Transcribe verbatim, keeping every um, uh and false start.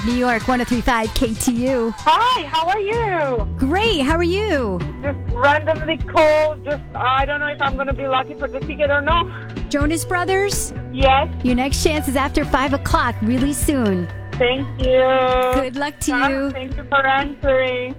New York, one oh three point five K T U. Hi, how are you? Great, how are you? Just randomly called. Just, I don't know if I'm going to be lucky for the ticket or not. Jonas Brothers? Yes. Your next chance is after five o'clock, really soon. Thank you. Good luck to you. Thank you for answering.